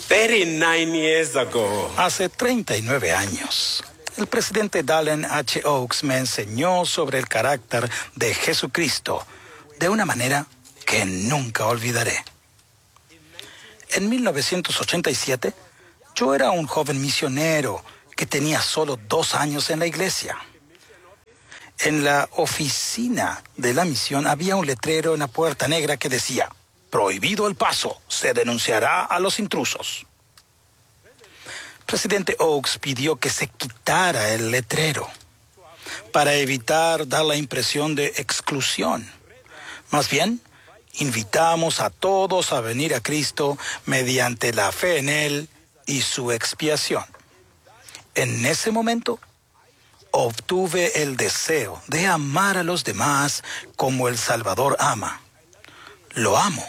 39 years ago, Hace 39 años, el presidente Dallin H. Oaks me enseñó sobre el carácter de Jesucristo de una manera que nunca olvidaré. En 1987, yo era un joven misionero que tenía solo 2 años en la iglesia. En la oficina de la misión había un letrero en la puerta negra que decía: "Prohibido el paso, se denunciará a los intrusos". Presidente Oaks pidió que se quitara el letrero para evitar dar la impresión de exclusión. Más bien, invitamos a todos a venir a Cristo mediante la fe en Él y su expiación. En ese momento, obtuve el deseo de amar a los demás como el Salvador ama. Lo amo.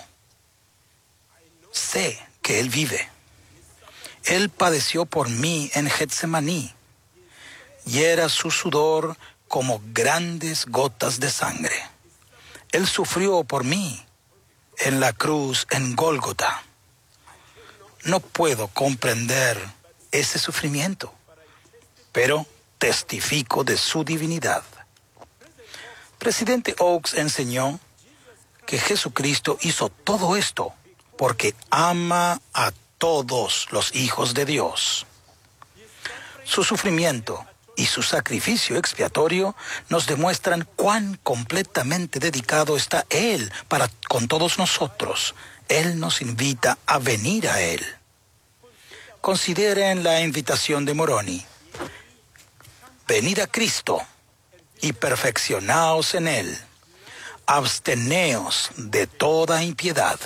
Sé que Él vive. Él padeció por mí en Getsemaní, y era su sudor como grandes gotas de sangre. Él sufrió por mí en la cruz en Gólgota. No puedo comprender ese sufrimiento, pero testifico de su divinidad. Presidente Oaks enseñó que Jesucristo hizo todo esto porque ama a todos los hijos de Dios. Su sufrimiento y su sacrificio expiatorio nos demuestran cuán completamente dedicado está Él para con todos nosotros. Él nos invita a venir a Él. Consideren la invitación de Moroni: venid a Cristo y perfeccionaos en Él. Absteneos de toda impiedad.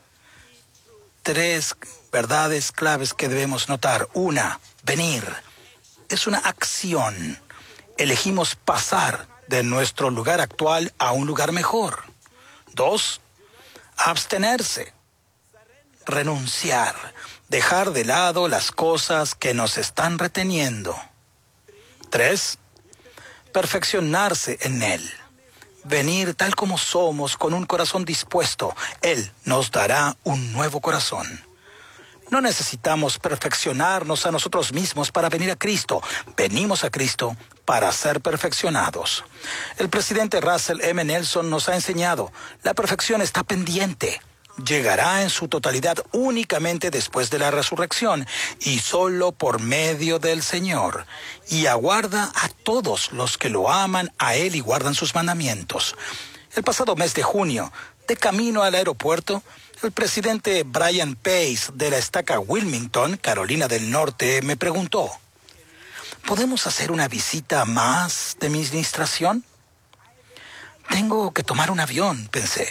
3 verdades claves que debemos notar. 1. Venir. Es una acción. Elegimos pasar de nuestro lugar actual a un lugar mejor. 2. Abstenerse. Renunciar. Dejar de lado las cosas que nos están reteniendo. 3. Perfeccionarse en Él. Venir tal como somos, con un corazón dispuesto. Él nos dará un nuevo corazón. No necesitamos perfeccionarnos a nosotros mismos para venir a Cristo. Venimos a Cristo para ser perfeccionados. El presidente Russell M. Nelson nos ha enseñado: la perfección está pendiente. Llegará en su totalidad únicamente después de la resurrección y solo por medio del Señor. Y aguarda a todos los que lo aman a Él y guardan sus mandamientos. El pasado mes de junio, de camino al aeropuerto, el presidente Brian Pace de la estaca Wilmington, Carolina del Norte, me preguntó: ¿podemos hacer una visita más de mi administración? Tengo que tomar un avión, pensé.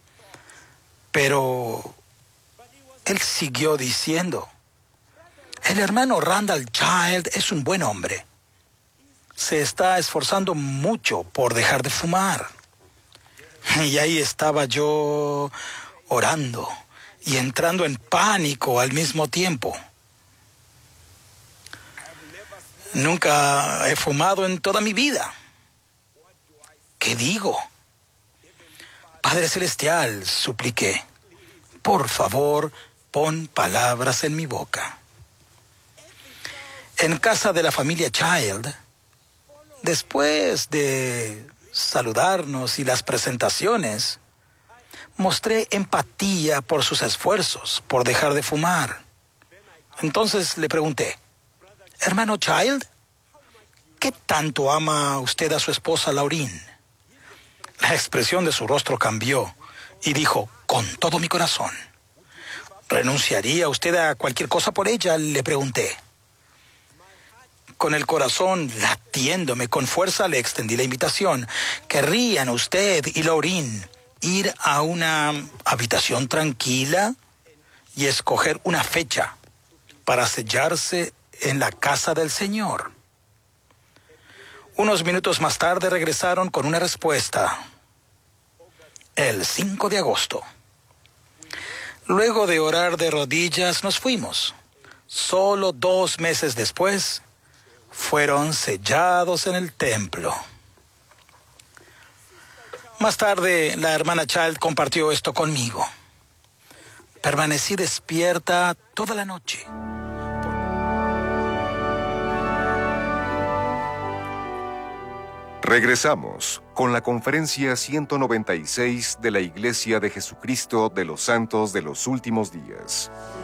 Pero él siguió diciendo: el hermano Randall Child es un buen hombre. Se está esforzando mucho por dejar de fumar. Y ahí estaba yo orando y entrando en pánico al mismo tiempo. Nunca he fumado en toda mi vida. ¿Qué digo? Padre Celestial, supliqué, por favor, pon palabras en mi boca. En casa de la familia Child, después de saludarnos y las presentaciones, mostré empatía por sus esfuerzos por dejar de fumar. Entonces le pregunté: hermano Child, ¿qué tanto ama usted a su esposa Laureen? La expresión de su rostro cambió y dijo: con todo mi corazón. ¿Renunciaría usted a cualquier cosa por ella?, le pregunté. Con el corazón latiéndome con fuerza le extendí la invitación. ¿Querrían usted y Laureen ir a una habitación tranquila y escoger una fecha para sellarse en la casa del Señor? Unos minutos más tarde regresaron con una respuesta: el 5 de agosto. Luego de orar de rodillas nos fuimos. Solo 2 meses después, fueron sellados en el templo. Más tarde, la hermana Child compartió esto conmigo. Permanecí despierta toda la noche. Regresamos con la conferencia 196 de la Iglesia de Jesucristo de los Santos de los Últimos Días.